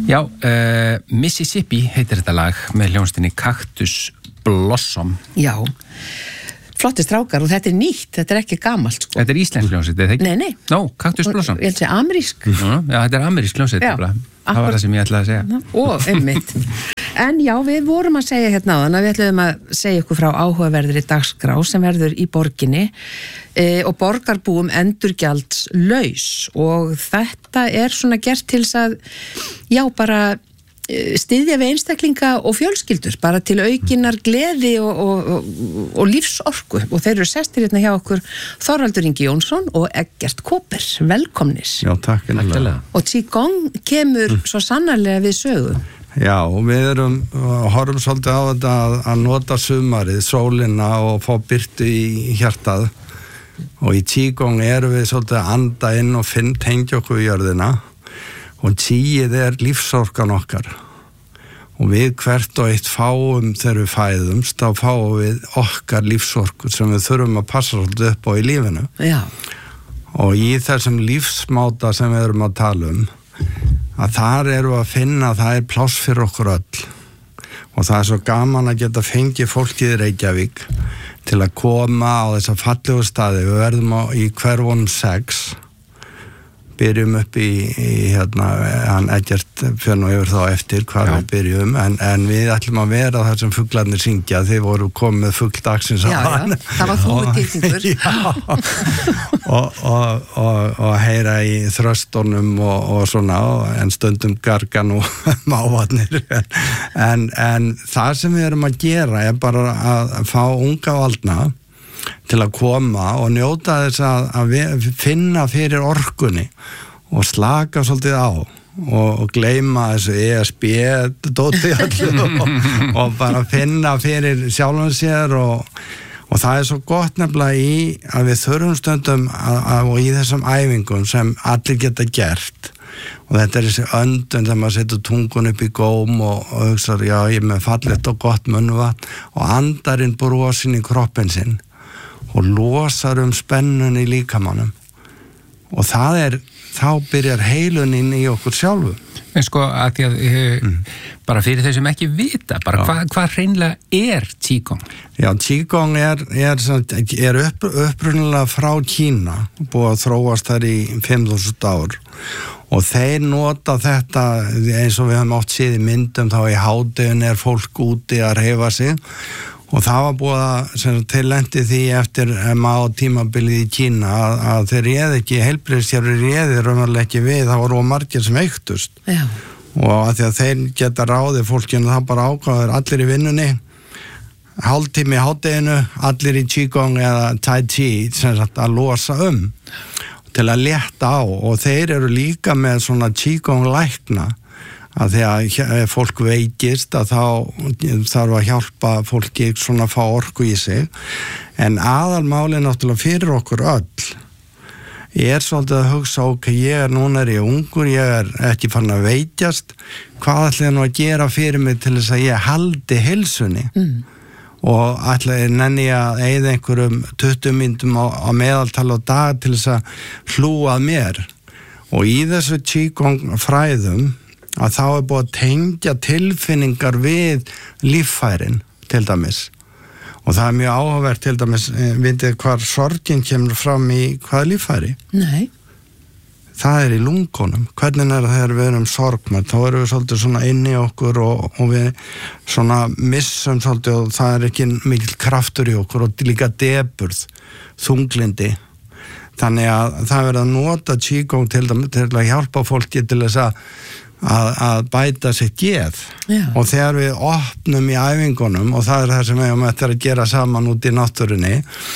Já, Mississippi heitir þetta lag með hljónstinni Cactus Blossom. Já, flotti strákar og þetta nýtt, þetta ekki gamalt sko. Þetta íslensk hljónsett, eða ekki? Nei. Nó, Cactus Blossom. Ég held að segja amerísk. Já, þetta amerísk hljónsett. Það var það sem ég ætlaði að segja. Ó, einmitt. En já, við vorum að segja hérna áðan að við ætlum að segja ykkur frá áhugaverðri dagskrá sem verður í borginni og borgarbúum endurgjaldslaus og þetta svona gert til þess að já, bara styðja við einstaklinga og fjölskyldur bara til aukinnar gleði og lífsorku og þeir eru sestir hérna hjá okkur Þorvaldur Ingi Jónsson og Eggert Kóper, velkomnir. Já, takk innilega. Og Qigong kemur svo sannarlega við sögu. Já, og við horfum svolítið á þetta að nota sumarið, sólina og fá birtu í hjartað og í Qigong erum við svolítið að anda inn og tengja okkur í jörðina og Qið lífsorkan okkar og við hvert og eitt fáum þegar við fæðumst, þá fáum við okkar lífsorku sem við þurfum að passa svolítið upp á í lífinu. Já. Og í þessum lífsmáta sem við erum að tala að þar erum við að finna að það pláss fyrir okkur öll og það svo gaman að geta fengið fólkið í Reykjavík til að koma á þessa fallegu staði. Við verðum í hverfunum 6 byrjum upp í hann Eggert fyrir nú yfir þá eftir hvað við byrjum en við ætlum að vera þar sem fuglarnir syngja þið voru komið fugldagsins Já, það var þúfutýrningur og heyra í þröstunum og svona en stundum gargan og mávarnir en það sem við erum að gera bara að fá unga og aldna til að koma og njóta þess að við finna fyrir orkunni og slaka svolítið á og gleyma þessu ESB dóti öllu og bara finna fyrir sjálfum sér og það svo gott nefnilega í að við þurfum stundum og í þessum æfingum sem allir geta gert og þetta þessi öndun þegar maður setur tungun upp í góm og hugsar já ég með fallegt og gott munnvatn og andarinn brosin í kroppin sinn og losar spennun í líkamannum og þá byrjar heilunin í okkur sjálfu. En sko að því að bara fyrir þeir sem ekki vita bara hvað hreinlega Qigong? Já, Qigong upprunalega frá Kína búið að þróast þar í 5.000 ár og þeir nota þetta eins og við höfum oft séð í myndum þá í hádeginu fólk úti að hreyfa sig og það var búið að tillendi því eftir tímabilið í Kína að þeir réði ekki, heilbrigðiskerfið réði raunverulega ekki við, það voru margir sem veiktust. Já. Og að því að þeir geta ráðið fólkinu þá bara ákváður allir í vinnunni, hálftími í hádeginu, allir í Qigong eða Tai Chi að losa til að létta á og þeir eru líka með svona Qigong lækna að því að fólk veikist að þá þarf að hjálpa fólki svona að fá orku í sig en aðalmáli náttúrulega fyrir okkur öll svolítið að hugsa núna ég ungur, ég ekki farin að veikjast hvað ætla ég nú að gera fyrir mig til þess að ég haldi heilsunni og ætla ég nenni að eyða einhverjum 20 mínútum á meðaltal á dag til þess að hlúa að mér og í þessu Qigong fræðum að þá búið að tengja tilfinningar við líffærin til dæmis og það mjög áhugavert til dæmis vitið hvar sorgin kemur fram í hvaða líffæri? Nei. Það í lungunum. Hvernig það þegar við erum sorgmætt? Þá erum við svolítið svona inn í okkur og við svona missum svolítið og það ekki mikil kraftur í okkur og líka depurð, þunglindi. Þannig að það verið að nota Qigong til að hjálpa fólki til þess að bæta sitt geð og þegar við opnum í æfingunum og það það sem við höfum eftir að gera saman út í náttúrunni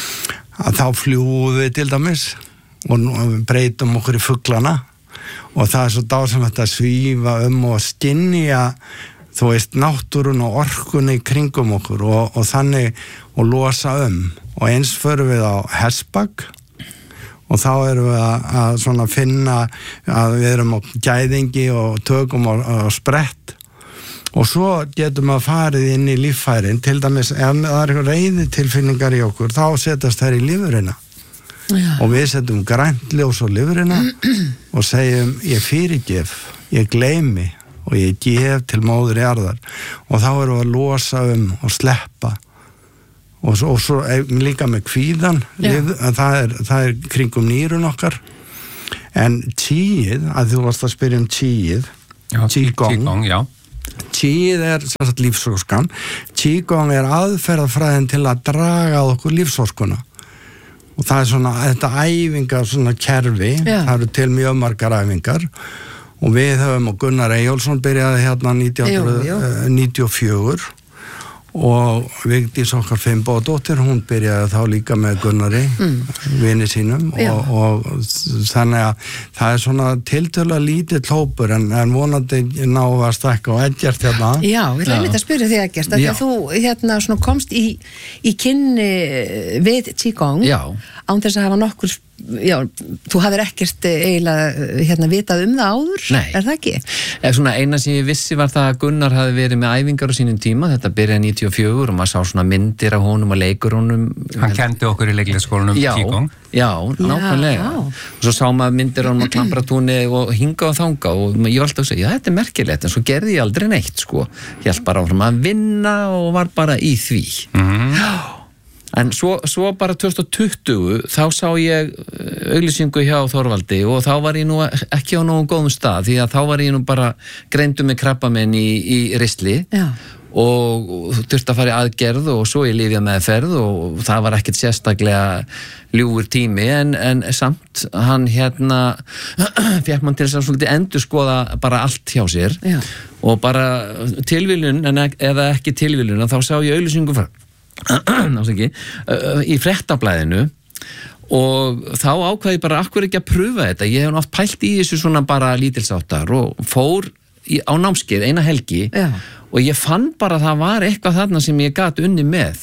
að þá fljúum við til dæmis og breytum okkur í fuglana og það svo dásamlegt að svífa og skynja þú veist náttúrun og orkunni í kringum okkur og þannig og losa og eins förum við á hestbak og þá erum við að svona finna að við erum á gæðingi og tökum á sprett og svo getum við að farið inn í líffærin til dæmis ef það eitthvað reiði tilfinningar í okkur þá setast þær í lifurina og við setjum grænt ljós á lifurina og segjum ég fyrirgef, ég gleymi og ég gef til móður jarðar og þá erum við að losa og sleppa og svo líka með kvíðan það kringum nýrun okkar en qíið, að þú varst að spyrja qíið qigong, qíið sagt lífsorkan qigong aðferðafræðin til að draga að okkur lífsorkuna og það svona, þetta æfingar svona kerfi, það eru til mjög margar æfingar og við höfum og Gunnar Eyjólfsson byrjaði hérna 1994 og Vigdís okkar Finnbogadóttir, hún byrjaði þá líka með Gunnari, vini sínum og þannig að það svona tiltölulega lítill hópur en vonandi ná að stækka og Eggert hérna. Já, ég ætla að spyrja þig Eggert, að því að þú hérna svona komst í kynni við Qigong án þess að hafa nokkur þú hafðir ekkert eiginlega hérna vitað það áður, Nei. Er það ekki? Svona eina sem ég vissi var það að Gunnar hafði verið með æfingar á sínum tíma, þetta byrjaði 94 og maður sá svona myndir af honum og leikur honum. Hann kendi okkur í leiklisskólanum Qigong. Já, nákvæmlega. Og svo sá maður myndir honum á Klambratúni og hinga og þanga og ég var alltaf að segja, þetta merkilegt, en svo gerði ég aldrei neitt, sko. Ég held bara áfram að vinna og var bara í því. En svo bara 2020 þá sá ég auglýsingu hjá Þorvaldi og þá var ég nú ekki á nógu góðum stað því að þá var ég nú bara greindur með krabbamein í ristli og þurfti að fara í aðgerð og svo ég lyfja meðferð og það var ekkert sérstaklega ljúfur tími en samt hann hérna fékk mann til þess að svolítið endurskoða bara allt hjá sér og bara tilviljun eða ekki tilviljun þá sá ég auglýsingu í fréttablaðinu og þá ákvað ég bara akkur ekki að pröfa þetta, ég hef oft pælt í þessu svona bara lítilsáttar og fór á námskeið eina helgi og ég fann bara að það var eitthvað þarna sem ég gat unni með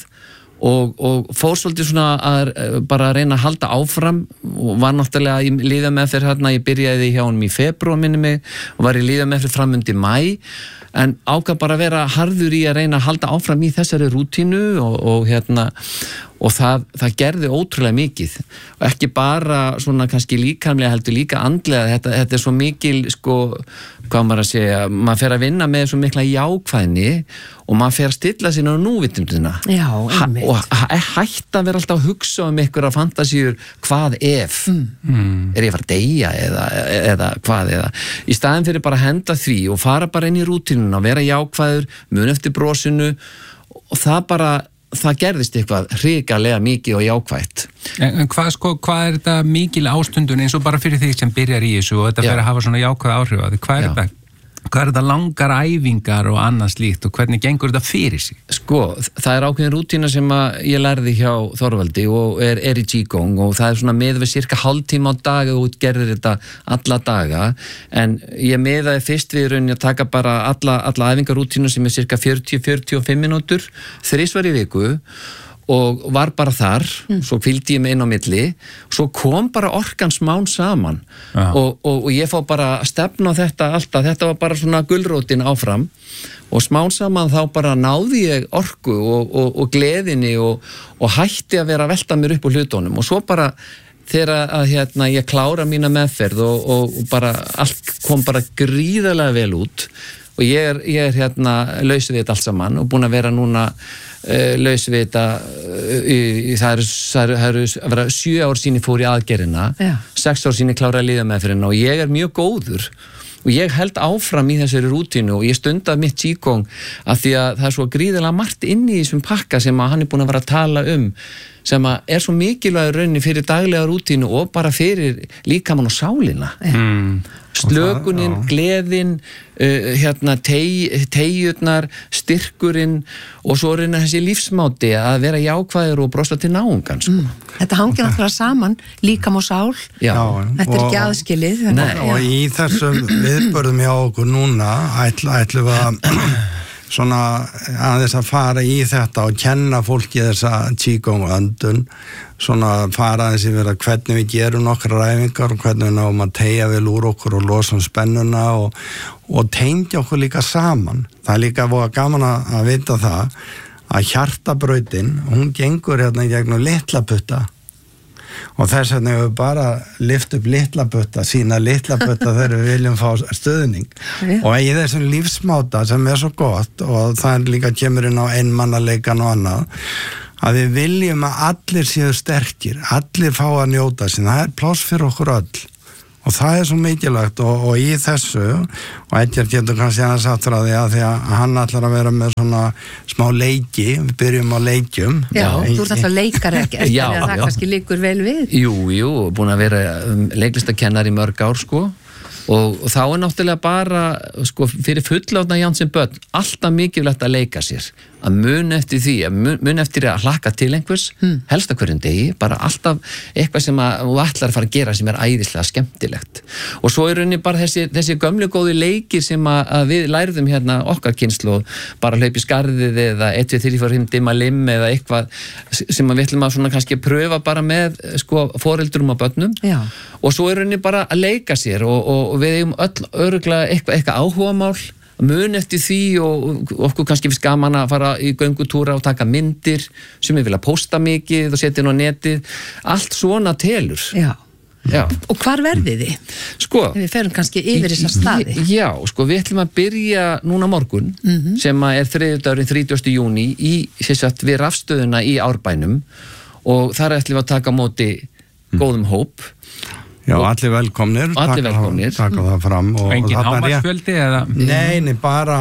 og fór svolítið svona að bara reyna að halda áfram og var náttúrulega í líðameðferð hérna, ég byrjaði hjá honum í febrúar minni mig og var í líðameðferð framundi maí en ákvað bara að vera harður í að reyna að halda áfram í þessari rútínu og hérna og það gerði ótrúlega mikið og ekki bara svona kannski líkamlega heldur líka andlega, þetta svo mikil sko, hvað maður að segja maður fer að vinna með svo mikla jákvæðni og maður fer að stilla sér á núvitundina og hætta að vera alltaf að hugsa ykkur að fantasíur hvað ef er ég að fara að deyja eða hvað eða í staðin fyrir bara að henda því og fara bara inn í rútínuna og vera jákvæður mun eftir brosinu og það gerðist eitthvað hrikalega mikið og jákvætt. En hvað er þetta mikil ástundun eins og bara fyrir því sem byrjar í þessu og þetta fyrir að hafa svona jákvæð áhrif á því? Hvað er þetta langar æfingar og annað slíkt og hvernig gengur þetta fyrir sig? Sko, það er ákveðin rútína sem ég lærði hjá Þorvaldi og er í Qigong og það er svona með við cirka hálftíma á dag og gerðir þetta alla daga en ég meðaði fyrst við rauninni að taka bara alla æfingarrútínu sem er cirka 40-45 mínútur 3 í viku og var bara þar, svo hvíldi ég mig inn á milli, svo kom bara orkan smán saman og ég fá bara stefna á þetta alltaf, þetta var bara svona gulrótin áfram og smán saman þá bara náði ég orku og gleðinni og hætti að vera að velta mér upp úr hlutunum og svo bara þegar að ég klára mína meðferð og bara allt kom bara gríðarlega vel út og ég er laus við þetta allt saman og búin að vera núna laus við þetta það eru að vera 7 ár síni fór í aðgerðina 6 ár síni klára að líða meðferðina og ég er mjög góður og ég held áfram í þessari rútínu og ég stunda mitt Qigong af því að það er svo gríðarlega margt inn í þessum pakka sem að hann er búin að vera að tala sem að er svo mikilvægur rauninni fyrir daglega rútínu og bara fyrir líkamann og sálina slökunin, gleðin teyjurnar styrkurinn og svo reyna þessi lífsmáti að vera jákvæður og brosa til náungan sko. Þetta hangir náttúrulega saman líkam og sál þetta er ekki aðskilið og í þessum viðbörðum hjá okkur núna ætlum við að svona aðeins að fara í þetta og kenna fólki þessa Qigong öndun svona fara aðeins yfir að hvernig við gerum nokkra ræfingar og hvernig við náum að teygja vel úr okkur og losa spennuna og tengja okkur líka saman það er líka voða gaman að vita það að hjartabrautin hún gengur hérna í gegnum litla putta og þess vegna hefur bara lyft upp litla butta, sína litla butta þegar við viljum fá stuðning og í þessum lífsmáta sem svo gott og það líka kemur inn á einmannaleikan og annað að við viljum að allir séu sterkir, allir fá að njóta sín, það pláss fyrir okkur öll og það svo mikilvægt og í þessu og Edgar getur kannski hann sagt frá því að hann ætlar að vera með svona smá leiki, við byrjum á leikjum. Já, þú ert alltaf leikar ekki, það kannski líkur vel við. Jú, búin að vera leiklistakennar í mörg ár sko og þá náttúrulega bara sko fyrir fullorðna Jansen börn alltaf mikilvægt að leika sér að muna eftir því, muna eftir að hlakka til einhvers, helst að hverjum degi bara alltaf eitthvað sem þú ætlar að fara að gera sem æðislega skemmtilegt og svo er rauninni bara þessi gömlu góðu leikir sem að við lærðum hérna okkar kynslu bara hlaupi skarðið eða 1, 2, 3, 4, 5 dimma lim eða eitthvað sem við ætlum að svona kannski pröfa bara með sko foreldrum og börnum og svo er rauninni bara að leika sér og við eigum öll örugglega eitthvað áhugamál mun eftir því og okkur kannski finnst gaman að fara í göngutúra og taka myndir sem við vilja posta mikið og setja inn á netið allt svona telur Já. Og hvar verðið þið? Sko, við ferum kannski yfir þessa staði Já, sko við ætlum að byrja núna morgun sem er þriðjudagurinn 30. júní við rafstöðuna í Árbænum og þar ætlum við að taka á móti góðum hóp Já, allir velkomnir taka það fram og engin hámarksfjöldi eða? Nei, bara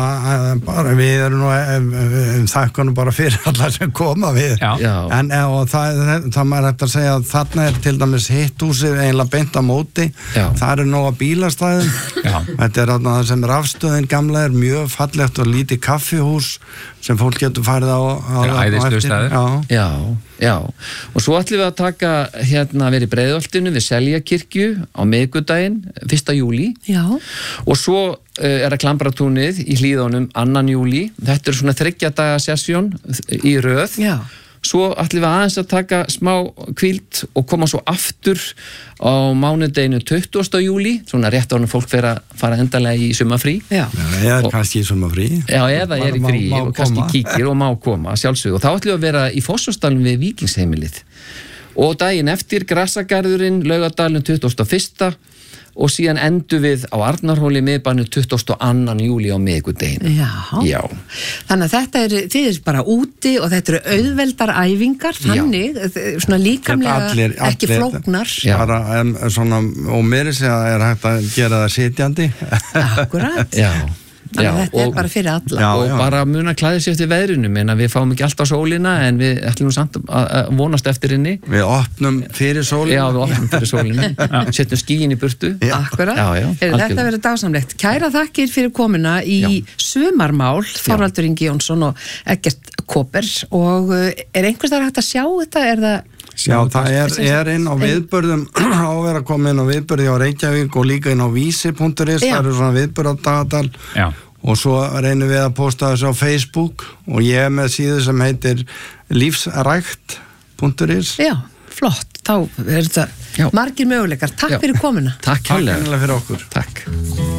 við erum nú þakkanum bara fyrir allar sem koma við en og það maður hægt að segja að þarna til dæmis hitthúsið eiginlega beint á móti það nóga bílastæðum þetta þarna það sem rafstöðin gamla mjög fallegt og lítið kaffihús sem fólk getur farið á æðislegur staður Já, og svo ætlum við að taka verið í Breiðholtinu við Seljakirkju á miðvikudaginn 1. júlí og svo að Klambratúnið í Hlíðunum 2. júlí þetta svona 3 daga sessjón í röð svo ætlum við aðeins að taka smá hvíld og koma svo aftur á mánudeginu 20. júlí svona rétt ánum fólk fara endalega í sumarfrí eða kannski í sumarfrí eða er í frí og kannski kíkir og má koma sjálfsög og þá ætlum við að vera í Fossvogsdalnum við Víkingsheimilið og daginn eftir Grassagarðurinn Laugardalinn 21. og síðan endur við á Arnarhóli miðbænum 22. júlí á miðvikudaginn. Já. Þannig að þið bara úti og þetta auðveldar æfingar, þannig svona líkamlega ekki flóknar. Bara, svona, og mér er hægt að gera það sitjandi. Akkurat. Þannig að þetta bara fyrir alla og bara muna klæði sér eftir veðrunum en við fáum ekki alltaf sólina en við ætlum samt að vonast eftir henni við opnum fyrir sólina við opnum fyrir sólina setjum skíin í burtu Akkurat, þetta verður dásamlegt kæra þakkir fyrir komuna í sumarmál Þorvaldur Ingi Jónsson og Eggert Kåber og einhvers þar hægt að sjá þetta Já, það inn á viðburðum á að vera komið inn á viðburði á Reykjavík og líka inn á vísi.is það svona viðburðardagatal og svo reynum við að posta þessu á Facebook og ég með síðu sem heitir lífsrækt.is Já, flott, þá þetta margir möguleikar, takk fyrir komuna Takk fyrir okkur Takk